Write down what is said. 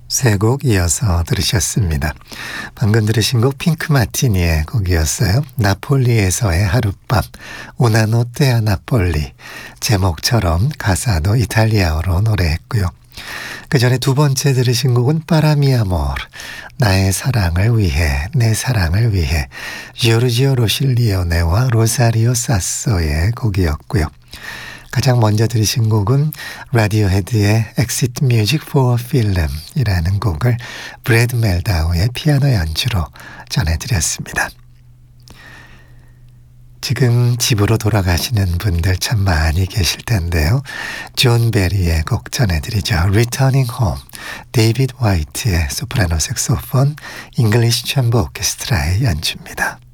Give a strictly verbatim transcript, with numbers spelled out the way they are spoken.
세 곡 이어서 들으셨습니다. 방금 들으신 곡 핑크 마티니의 곡이었어요. 나폴리에서의 하룻밤, 우나노테아 나폴리. 제목처럼 가사도 이탈리아어로 노래했고요. 그 전에 두 번째 들으신 곡은 파라미아모르, 나의 사랑을 위해, 내 사랑을 위해, 지오르지오 로실리오네와 로사리오 사소의 곡이었고요. 가장 먼저 들으신 곡은 라디오헤드의 Exit Music for Film 이라는 곡을 브래드 멜다우의 피아노 연주로 전해드렸습니다. 지금 집으로 돌아가시는 분들 참 많이 계실 텐데요. 존 베리의 곡 전해드리죠. Returning Home, 데이비드 화이트의 소프라노 색소폰, 잉글리시 챔버 오케스트라의 연주입니다.